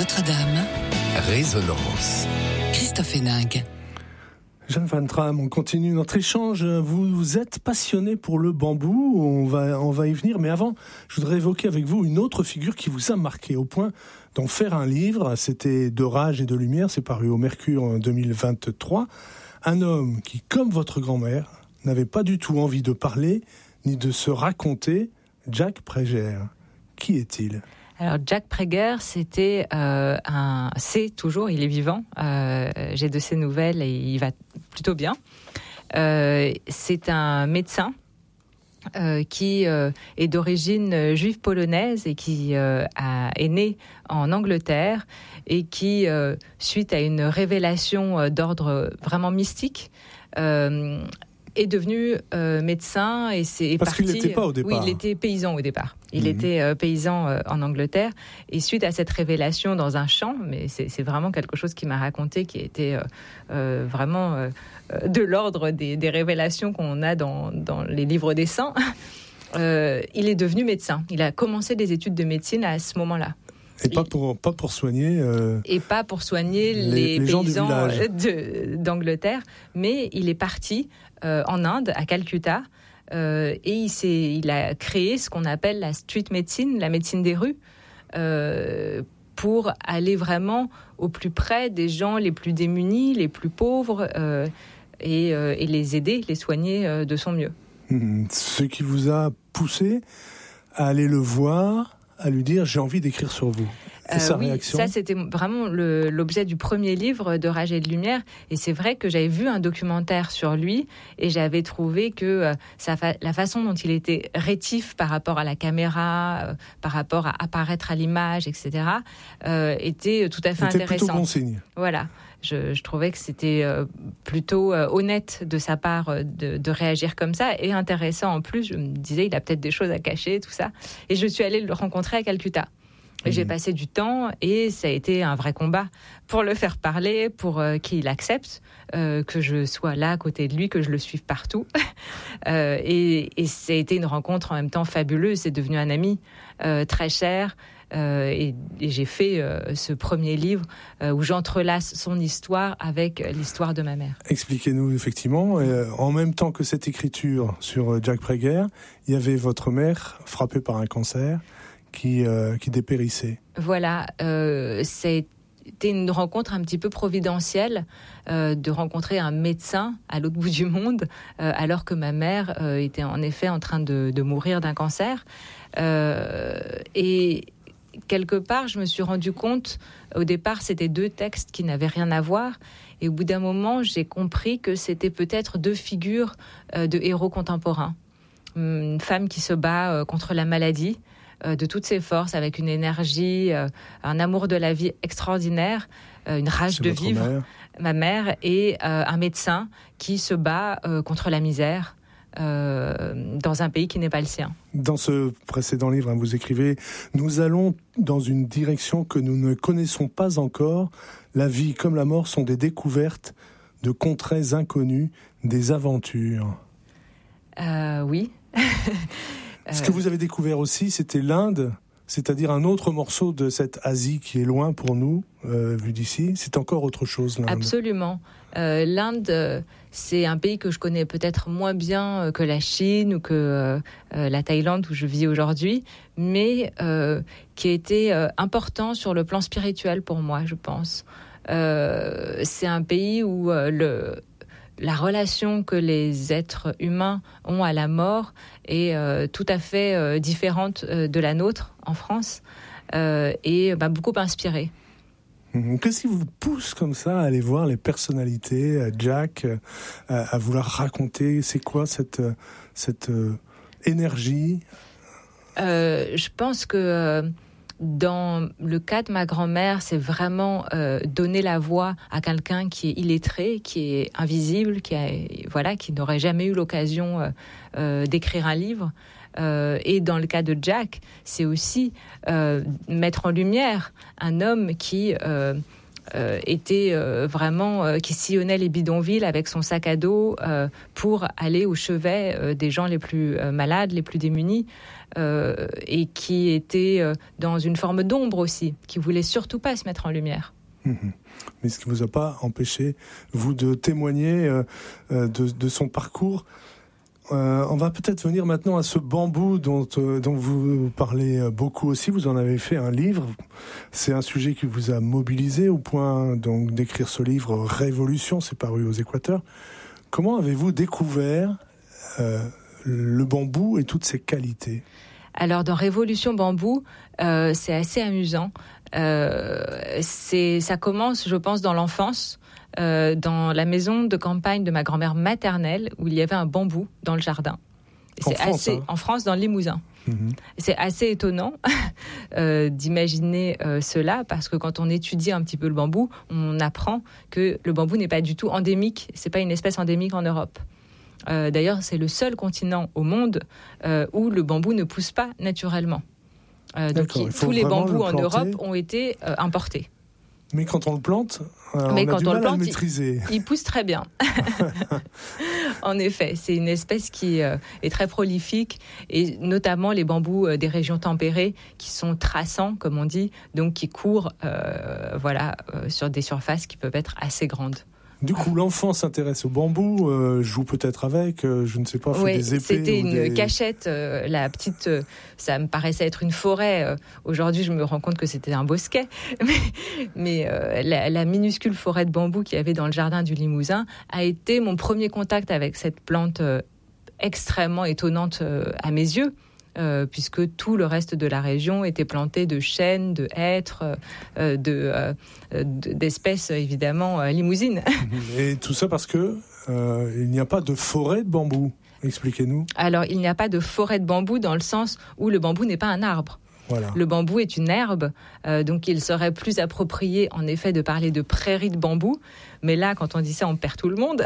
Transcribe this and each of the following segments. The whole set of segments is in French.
Notre-Dame. Résonance. Christophe Héningue. Jeanne Van Tram, on continue notre échange. Vous êtes passionné pour le bambou, on va y venir. Mais avant, je voudrais évoquer avec vous une autre figure qui vous a marqué au point d'en faire un livre. C'était De rage et de lumière, c'est paru au Mercure en 2023. Un homme qui, comme votre grand-mère, n'avait pas du tout envie de parler ni de se raconter, Jack Praeger. Qui est-il ? Alors Jack Praeger, c'est toujours, il est vivant. J'ai de ses nouvelles et il va plutôt bien. C'est un médecin qui est d'origine juive polonaise et qui est né en Angleterre et qui, suite à une révélation d'ordre vraiment mystique, est devenu médecin et c'est parce parti. Qu'il n'était pas au départ. Oui, il était paysan au départ. Il était paysan en Angleterre. Et suite à cette révélation dans un champ, mais c'est vraiment quelque chose qu'il m'a raconté, qui était vraiment de l'ordre des révélations qu'on a dans les livres des saints, il est devenu médecin. Il a commencé des études de médecine à ce moment-là. Et pas pour soigner... Et pas pour soigner les paysans d'Angleterre, mais il est parti en Inde, à Calcutta, et il a créé ce qu'on appelle la street medicine, la médecine des rues, pour aller vraiment au plus près des gens les plus démunis, les plus pauvres, et les aider, les soigner de son mieux. Ce qui vous a poussé à aller le voir, à lui dire « j'ai envie d'écrire sur vous ». Et sa réaction ? Ça c'était vraiment l'objet du premier livre, De rage et de lumière. Et c'est vrai que j'avais vu un documentaire sur lui et j'avais trouvé que la façon dont il était rétif par rapport à la caméra, par rapport à apparaître à l'image, etc., était tout à fait intéressant. C'était plutôt bon signe. Voilà. Je trouvais que c'était plutôt honnête de sa part de réagir comme ça et intéressant en plus. Je me disais, il a peut-être des choses à cacher, tout ça. Et je suis allée le rencontrer à Calcutta. Et j'ai passé du temps et ça a été un vrai combat pour le faire parler, pour qu'il accepte que je sois là à côté de lui, que je le suive partout. Et ça a été une rencontre en même temps fabuleuse. C'est devenu un ami très cher. Et j'ai fait ce premier livre où j'entrelace son histoire avec l'histoire de ma mère. Expliquez-nous effectivement, en même temps que cette écriture sur Jack Praeger, il y avait votre mère frappée par un cancer qui dépérissait. Voilà, c'était une rencontre un petit peu providentielle de rencontrer un médecin à l'autre bout du monde alors que ma mère était en effet en train de mourir d'un cancer. Et quelque part, je me suis rendu compte, au départ, c'était deux textes qui n'avaient rien à voir. Et au bout d'un moment, j'ai compris que c'était peut-être deux figures de héros contemporains. Une femme qui se bat contre la maladie, de toutes ses forces, avec une énergie, un amour de la vie extraordinaire, une rage de vivre, ma mère, et un médecin qui se bat contre la misère dans un pays qui n'est pas le sien. Dans ce précédent livre, vous écrivez « Nous allons dans une direction que nous ne connaissons pas encore. La vie comme la mort sont des découvertes de contrées inconnues, des aventures. » Oui. Ce que vous avez découvert aussi, c'était l'Inde, c'est-à-dire un autre morceau de cette Asie qui est loin pour nous, vu d'ici. C'est encore autre chose, l'Inde. Absolument. L'Inde, c'est un pays que je connais peut-être moins bien que la Chine ou que la Thaïlande où je vis aujourd'hui, mais qui a été important sur le plan spirituel pour moi, je pense. C'est un pays où la relation que les êtres humains ont à la mort est tout à fait différente de la nôtre en France et m'a beaucoup inspirée. Qu'est-ce qui vous pousse comme ça à aller voir les personnalités, Jack, à vouloir raconter? C'est quoi cette énergie? Je pense que dans le cas de ma grand-mère, c'est vraiment donner la voix à quelqu'un qui est illettré, qui est invisible, qui n'aurait jamais eu l'occasion d'écrire un livre. Et dans le cas de Jack, c'est aussi mettre en lumière un homme qui était vraiment qui sillonnait les bidonvilles avec son sac à dos pour aller au chevet des gens les plus malades, les plus démunis, et qui était dans une forme d'ombre aussi, qui voulait surtout pas se mettre en lumière. Mais ce qui ne vous a pas empêché, vous, de témoigner de son parcours. On va peut-être venir maintenant à ce bambou dont vous parlez beaucoup aussi. Vous en avez fait un livre. C'est un sujet qui vous a mobilisé au point donc d'écrire ce livre Révolution. C'est paru aux Équateurs. Comment avez-vous découvert le bambou et toutes ses qualités ? Alors dans Révolution bambou, c'est assez amusant. Ça commence, je pense, dans l'enfance. Dans la maison de campagne de ma grand-mère maternelle, où il y avait un bambou dans le jardin. En France, dans le Limousin. C'est assez étonnant d'imaginer cela, parce que quand on étudie un petit peu le bambou, on apprend que le bambou n'est pas du tout endémique, c'est pas une espèce endémique en Europe. D'ailleurs, c'est le seul continent au monde où le bambou ne pousse pas naturellement. Donc tous les bambous en Europe ont été importés. Mais quand on le plante, on a du mal à le maîtriser. Il pousse très bien. En effet, c'est une espèce qui est très prolifique, et notamment les bambous des régions tempérées qui sont traçants, comme on dit, donc qui courent sur des surfaces qui peuvent être assez grandes. Du coup, l'enfant s'intéresse au bambou, joue peut-être avec, je ne sais pas, fait des épées. C'était une cachette, la petite, ça me paraissait être une forêt. Aujourd'hui, je me rends compte que c'était un bosquet. Mais la minuscule forêt de bambou qu'il y avait dans le jardin du Limousin a été mon premier contact avec cette plante extrêmement étonnante à mes yeux. Puisque tout le reste de la région était planté de chênes, de hêtres, d'espèces évidemment limousines. Et tout ça parce que il n'y a pas de forêt de bambou. Expliquez-nous. Alors, il n'y a pas de forêt de bambou dans le sens où le bambou n'est pas un arbre. Voilà. Le bambou est une herbe, donc il serait plus approprié en effet de parler de prairie de bambou. Mais là, quand on dit ça, on perd tout le monde.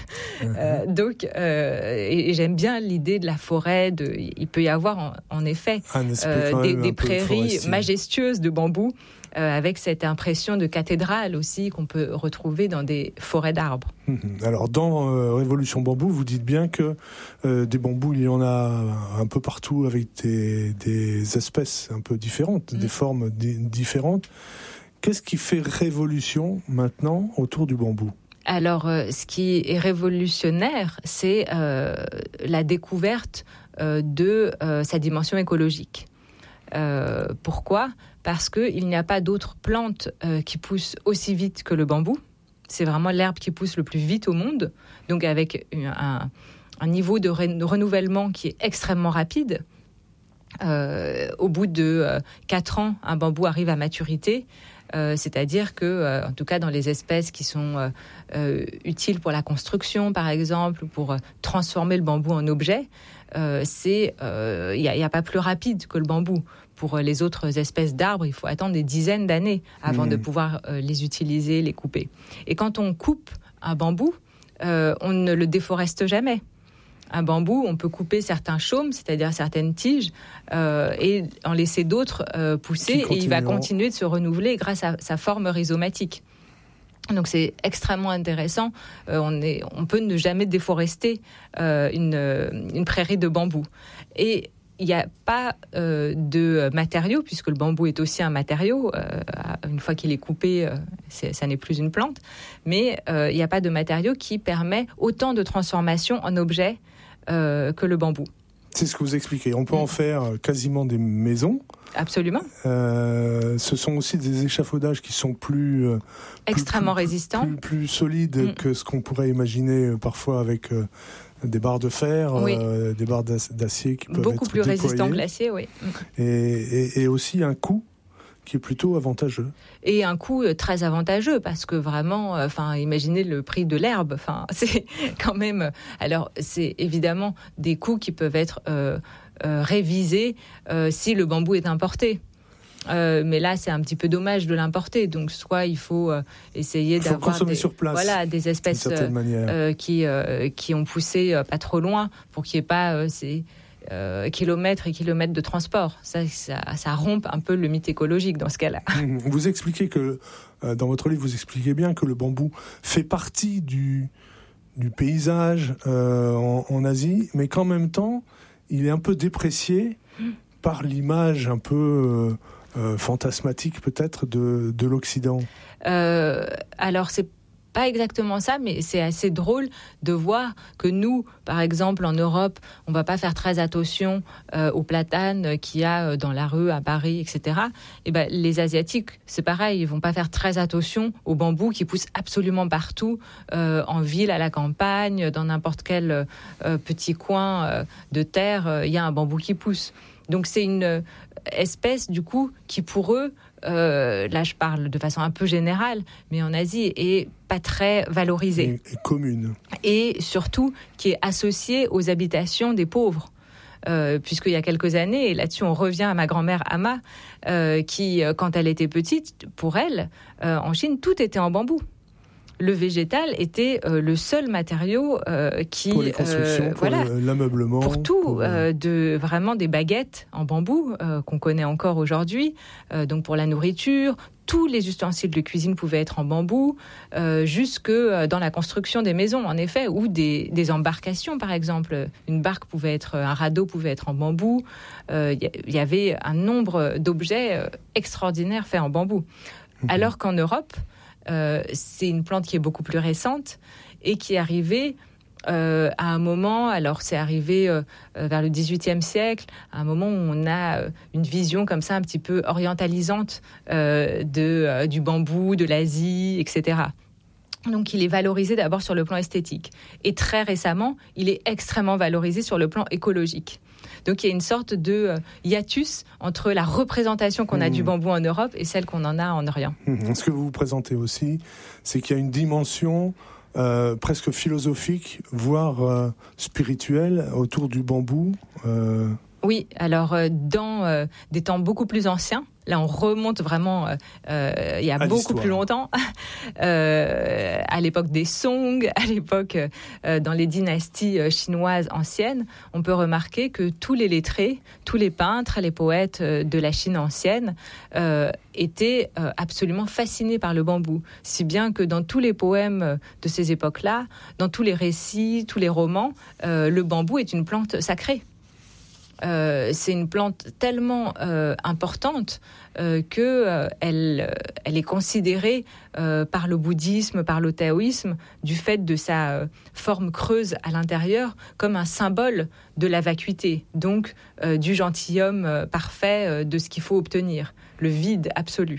Et j'aime bien l'idée de la forêt. Il peut y avoir en effet des prairies majestueuses de bambou, avec cette impression de cathédrale aussi qu'on peut retrouver dans des forêts d'arbres. Alors dans Révolution bambou, vous dites bien que des bambous, il y en a un peu partout avec des espèces un peu différentes, des formes différentes. Qu'est-ce qui fait révolution maintenant autour du bambou ? Alors, ce qui est révolutionnaire, c'est la découverte de sa dimension écologique. Pourquoi ? Parce qu'il n'y a pas d'autres plantes qui poussent aussi vite que le bambou. C'est vraiment l'herbe qui pousse le plus vite au monde, donc avec un niveau de renouvellement qui est extrêmement rapide. Au bout de 4 ans, un bambou arrive à maturité. C'est-à-dire que, en tout cas dans les espèces qui sont utiles pour la construction, par exemple, pour transformer le bambou en objet, il n'y a pas plus rapide que le bambou. Pour les autres espèces d'arbres, il faut attendre des dizaines d'années avant de pouvoir les utiliser, les couper. Et quand on coupe un bambou, on ne le déforeste jamais. Un bambou, on peut couper certains chaumes, c'est-à-dire certaines tiges, et en laisser d'autres pousser, et il va continuer de se renouveler grâce à sa forme rhizomatique. Donc c'est extrêmement intéressant. On peut ne jamais déforester une prairie de bambou. Et il n'y a pas de matériaux, puisque le bambou est aussi un matériau. Une fois qu'il est coupé, ça n'est plus une plante. Mais il n'y a pas de matériau qui permet autant de transformation en objet que le bambou. C'est ce que vous expliquez. On peut en faire quasiment des maisons. Absolument. Ce sont aussi des échafaudages qui sont extrêmement résistants, plus solides que ce qu'on pourrait imaginer parfois avec des barres de fer, des barres d'acier qui peuvent beaucoup être plus déployées. résistants que l'acier, oui. Et aussi un coût qui est plutôt avantageux. Et un coût très avantageux, parce que vraiment, imaginez le prix de l'herbe. C'est quand même... Alors, c'est évidemment des coûts qui peuvent être révisés si le bambou est importé. Mais là, c'est un petit peu dommage de l'importer. Donc, soit il faut essayer d'avoir des espèces qui ont poussé pas trop loin, pour qu'il n'y ait pas kilomètres et kilomètres de transport. Ça rompt un peu le mythe écologique dans ce cas-là. Vous expliquez que, dans votre livre, vous expliquez bien que le bambou fait partie du paysage en Asie, mais qu'en même temps, il est un peu déprécié par l'image un peu fantasmatique peut-être de l'Occident. Alors c'est pas exactement ça, mais c'est assez drôle de voir que nous, par exemple en Europe, on va pas faire très attention aux platanes qu'il y a dans la rue à Paris, etc. Et ben les Asiatiques, c'est pareil, ils vont pas faire très attention aux bambous qui poussent absolument partout, en ville, à la campagne, dans n'importe quel petit coin de terre, il y a un bambou qui pousse. Donc c'est une espèce du coup qui pour eux, là je parle de façon un peu générale, mais en Asie est pas très valorisée. Et commune. Et surtout qui est associée aux habitations des pauvres. Puisqu'il y a quelques années, et là-dessus on revient à ma grand-mère Ama, qui quand elle était petite, pour elle, en Chine, tout était en bambou. Le végétal était le seul matériau qui... Pour les constructions, pour l'ameublement. Pour tout, vraiment des baguettes en bambou qu'on connaît encore aujourd'hui, donc pour la nourriture. Tous les ustensiles de cuisine pouvaient être en bambou, jusque dans la construction des maisons, en effet, ou des embarcations, par exemple. Un radeau pouvait être en bambou. Il y avait un nombre d'objets extraordinaires faits en bambou. Alors qu'en Europe, c'est une plante qui est beaucoup plus récente et qui est arrivée à un moment, alors c'est arrivé vers le XVIIIe siècle, à un moment où on a une vision comme ça un petit peu orientalisante du bambou, de l'Asie, etc. Donc il est valorisé d'abord sur le plan esthétique. Et très récemment, il est extrêmement valorisé sur le plan écologique. Donc il y a une sorte de hiatus entre la représentation qu'on a du bambou en Europe et celle qu'on en a en Orient. Ce que vous présentez aussi, c'est qu'il y a une dimension presque philosophique, voire spirituelle autour du bambou. Oui, alors dans des temps beaucoup plus anciens, là on remonte vraiment il y a beaucoup plus longtemps, à l'époque des Song, à l'époque dans les dynasties chinoises anciennes, on peut remarquer que tous les lettrés, tous les peintres, les poètes de la Chine ancienne étaient absolument fascinés par le bambou. Si bien que dans tous les poèmes de ces époques-là, dans tous les récits, tous les romans, le bambou est une plante sacrée. C'est une plante tellement importante qu'elle est considérée par le bouddhisme, par le taoïsme, du fait de sa forme creuse à l'intérieur, comme un symbole de la vacuité, donc du gentilhomme parfait, de ce qu'il faut obtenir, le vide absolu.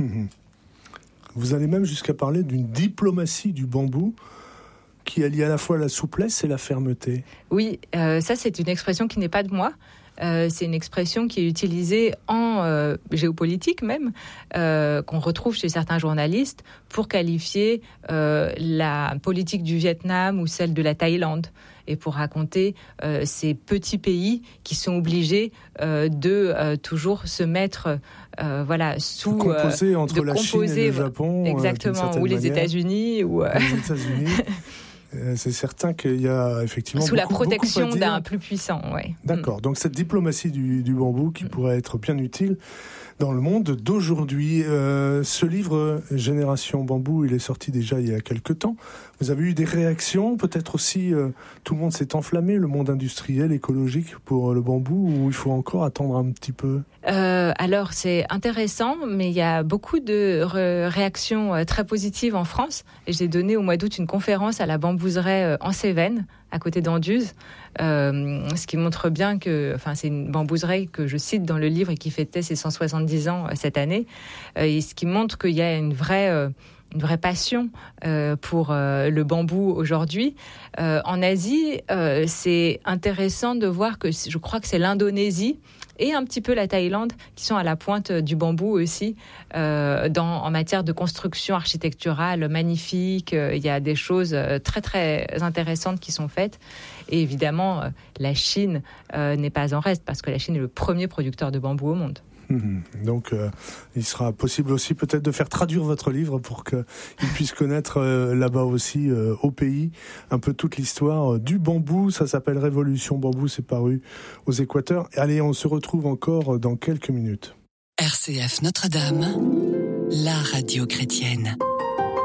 Vous allez même jusqu'à parler d'une diplomatie du bambou qui allie à la fois la souplesse et la fermeté. Oui, ça c'est une expression qui n'est pas de moi. C'est une expression qui est utilisée en géopolitique même, qu'on retrouve chez certains journalistes pour qualifier la politique du Vietnam ou celle de la Thaïlande et pour raconter ces petits pays qui sont obligés de toujours se mettre sous... Composer entre la Chine et le Japon. Exactement, ou les États-Unis. Ou, les États-Unis. C'est certain qu'il y a effectivement sous la protection d'un plus puissant, ouais. D'accord. Donc cette diplomatie du bambou qui pourrait être bien utile dans le monde d'aujourd'hui. Ce livre Génération Bambou, il est sorti déjà il y a quelques temps. Vous avez eu des réactions, peut-être aussi tout le monde s'est enflammé, le monde industriel, écologique pour le bambou, ou il faut encore attendre un petit peu? Alors c'est intéressant, mais il y a beaucoup de réactions très positives en France. Et j'ai donné au mois d'août une conférence à la bambouseraie en Cévennes, à côté d'Anduze, ce qui montre bien que, c'est une bambouseraie que je cite dans le livre et qui fêtait ses 170 ans cette année, et ce qui montre qu'il y a une vraie passion pour le bambou aujourd'hui. En Asie, c'est intéressant de voir que je crois que c'est l'Indonésie et un petit peu la Thaïlande qui sont à la pointe du bambou aussi en matière de construction architecturale magnifique. Il y a des choses très très intéressantes qui sont faites. Et évidemment, la Chine n'est pas en reste parce que la Chine est le premier producteur de bambou au monde. Donc, il sera possible aussi peut-être de faire traduire votre livre pour qu'il puisse connaître là-bas aussi, au pays, un peu toute l'histoire du bambou. Ça s'appelle Révolution Bambou, c'est paru aux Équateurs. Allez, on se retrouve encore dans quelques minutes. RCF Notre-Dame, la radio chrétienne.